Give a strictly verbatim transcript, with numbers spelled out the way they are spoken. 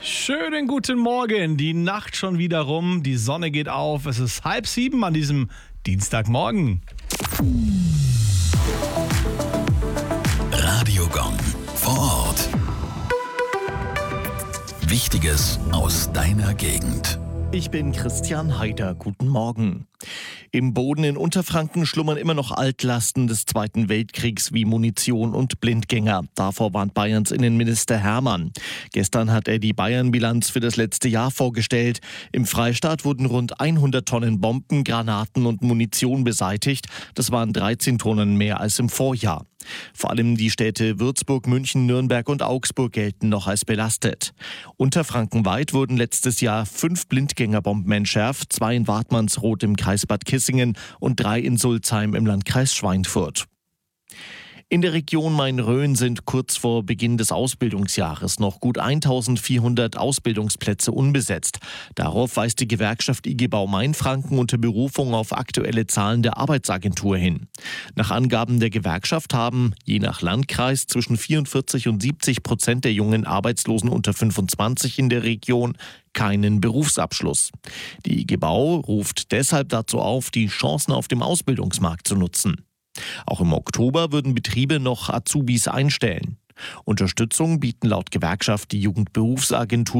Schönen guten Morgen, die Nacht schon wieder rum, die Sonne geht auf, es ist halb sieben an diesem Dienstagmorgen. Radiogong vor Ort. Wichtiges aus deiner Gegend. Ich bin Christian Haider. Guten Morgen. Im Boden in Unterfranken schlummern immer noch Altlasten des Zweiten Weltkriegs wie Munition und Blindgänger. Davor warnt Bayerns Innenminister Hermann. Gestern hat er die Bayern-Bilanz für das letzte Jahr vorgestellt. Im Freistaat wurden rund hundert Tonnen Bomben, Granaten und Munition beseitigt. Das waren dreizehn Tonnen mehr als im Vorjahr. Vor allem die Städte Würzburg, München, Nürnberg und Augsburg gelten noch als belastet. Unterfrankenweit wurden letztes Jahr fünf Blindgängerbomben entschärft, zwei in Wartmannsroth im Kreis Bad Kissingen und drei in Sulzheim im Landkreis Schweinfurt. In der Region Main-Rhön sind kurz vor Beginn des Ausbildungsjahres noch gut eintausendvierhundert Ausbildungsplätze unbesetzt. Darauf weist die Gewerkschaft I G Bau Mainfranken unter Berufung auf aktuelle Zahlen der Arbeitsagentur hin. Nach Angaben der Gewerkschaft haben je nach Landkreis zwischen vierundvierzig und siebzig Prozent der jungen Arbeitslosen unter fünfundzwanzig in der Region keinen Berufsabschluss. Die I G Bau ruft deshalb dazu auf, die Chancen auf dem Ausbildungsmarkt zu nutzen. Auch im Oktober würden Betriebe noch Azubis einstellen. Unterstützung bieten laut Gewerkschaft die Jugendberufsagentur